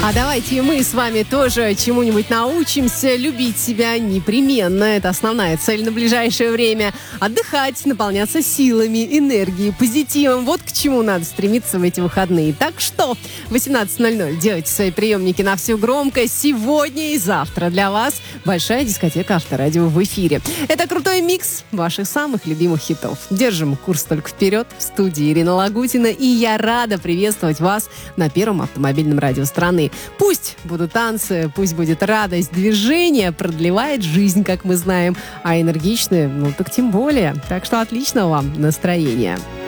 А давайте мы с вами тоже чему-нибудь научимся. Любить себя непременно. Это основная цель на ближайшее время. Отдыхать, наполняться силами, энергией, позитивом. Вот к чему надо стремиться в эти выходные. Так что 18:00 делайте свои приемники на всю громкость. Сегодня и завтра для вас большая дискотека Авторадио в эфире. Это крутой микс ваших самых любимых хитов. Держим курс только вперед. В студии Ирина Лагутина. И я рада приветствовать вас на первом автомобильном радио страны. Пусть будут танцы, пусть будет радость, движение продлевает жизнь, как мы знаем, а энергичные, так тем более. Так что отличного вам настроения.